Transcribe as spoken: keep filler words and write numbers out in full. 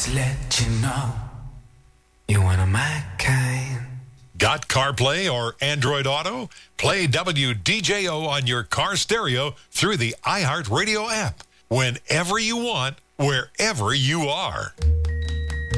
to let you know you're one of my kind. Got CarPlay or Android Auto? Play W D J O on your car stereo through the iHeartRadio app. Whenever you want, wherever you are.